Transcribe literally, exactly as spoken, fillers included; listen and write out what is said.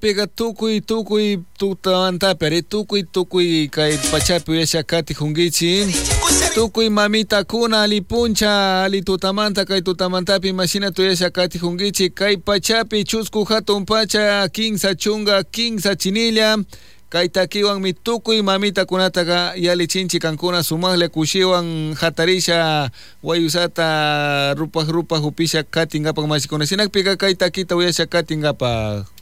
pega tukuy tukuy tutamantapi ari tukuy tukuy kay pachapi uyashakati hungichi tukuy mamita kuna ali puncha ali tutamanta kay tutamantapi mashina tuyashakati hungichi kay pachapi chusku hatun pacha quince chunga quince chinilla kay takiwan mi tukuy mamita kunataga yalichinchi kankuna sumagle kushiwan hatarisha wayusata rupa rupa hupisha katingapak mashikuna sinakpika kay takita uyasha katingapa